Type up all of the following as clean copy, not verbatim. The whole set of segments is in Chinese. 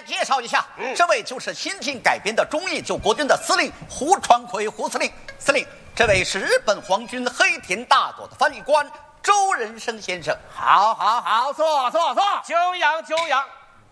介绍一下，这位就是新近改编的忠义救国军的司令胡传魁胡司令。司令，这位是日本皇军黑田大佐的翻译官周仁生先生。 好，坐。 久仰。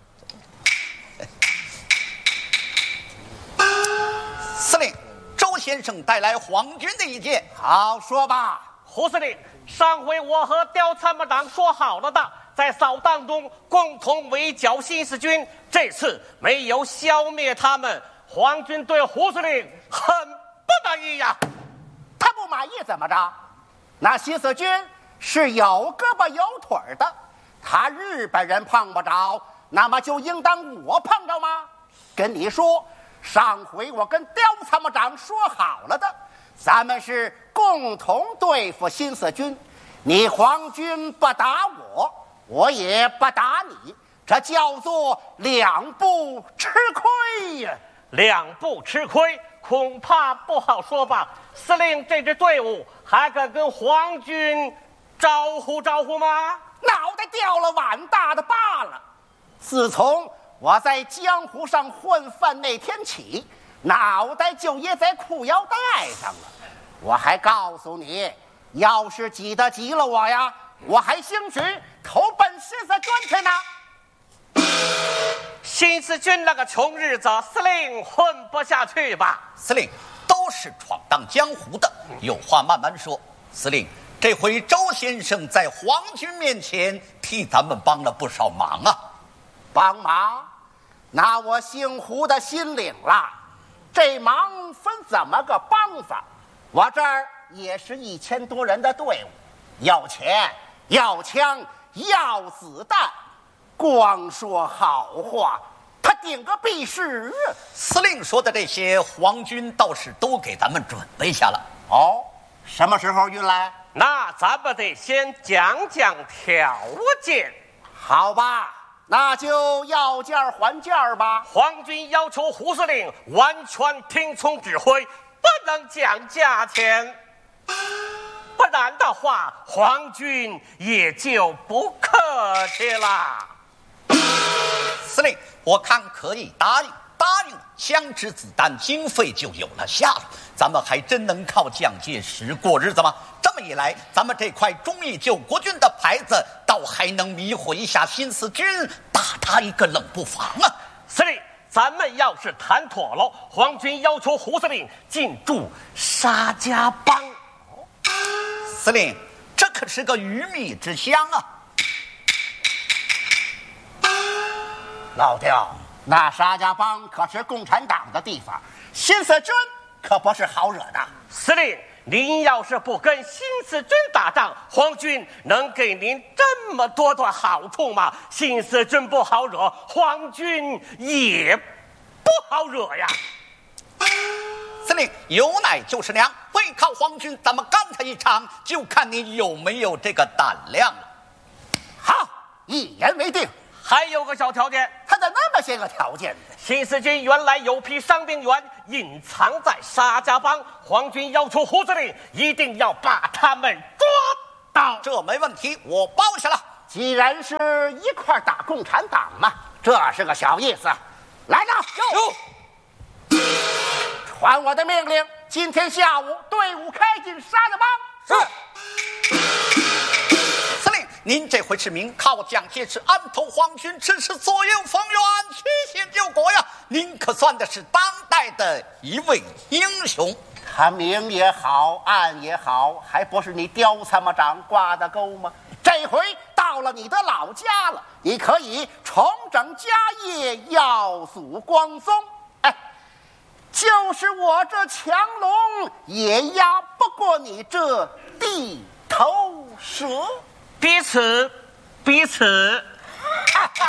司令，周先生带来皇军的意见。 好，说吧。 胡司令，上回我和刁参谋长说好了的，在扫荡中共同围剿新四军，这次没有消灭他们，皇军对胡司令很不满意呀。 他不满意怎么着？那新四军是有胳膊有腿的，他日本人碰不着，那么就应当我碰着吗？跟你说，上回我跟刁参谋长说好了的，咱们是共同对付新四军，你皇军不打我，我也不打你，这叫做两不吃亏呀。 两不吃亏恐怕不好说吧。司令，这支队伍还敢跟皇军招呼吗？ 脑袋掉了碗大的罢了。自从我在江湖上混饭那天起，脑袋就掖在裤腰带上了。我还告诉你，要是挤得急了我呀，我还兴许投奔新四军去呢。 新四军那个穷日子，司令混不下去吧？ 司令，都是闯荡江湖的，有话慢慢说。司令，这回周先生在皇军面前替咱们帮了不少忙啊。 帮忙？那我姓胡的心领了。这忙分怎么个帮法？我这儿也是1000多人的队伍，要钱，要枪，要子弹，光说好话，他顶个屁事啊！ 司令说的这些，皇军倒是都给咱们准备下了。 哦，什么时候运来？ 那咱们得先讲讲条件。 好吧，那就要价还价吧。 皇军要求胡司令完全听从指挥，不能讲价钱，不然的话，皇军也就不客气了。 司令，我看可以答应，枪支子弹经费就有了下了，咱们还真能靠蒋介石过日子吗？这么一来，咱们这块忠义救国军的牌子，倒还能迷惑一下新四军，打他一个冷不防啊！ 司令，咱们要是谈妥了，皇军要求胡司令进驻沙家浜。 司令，这可是个鱼米之乡啊！ 老刁，那沙家浜可是共产党的地方，新四军可不是好惹的。 司令，您要是不跟新四军打仗，皇军能给您这么多的好处吗？新四军不好惹，皇军也不好惹呀。 司令，有奶就是娘，会靠皇军，咱们干他一场，就看你有没有这个胆量了。 好，一言为定。 还有个小条件， 他咋那么些个条件呢？ 新四军原来有批伤兵员隐藏在沙家浜，皇军要求胡司令一定要把他们抓到。 这没问题，我包下了。 既然是一块打共产党嘛，这是个小意思。来了，传我的命令，今天下午队伍开进沙家浜。 司令，您这回是明靠蒋介石安头皇军，支持左右逢源，曲线救国呀！您可算的是当代的一位英雄。 他明也好，暗也好，还不是你刁参谋长挂的钩吗？这回到了你的老家了，你可以重整家业，耀祖光宗。哎，就是我这强龙也压不过你这地头蛇。 彼此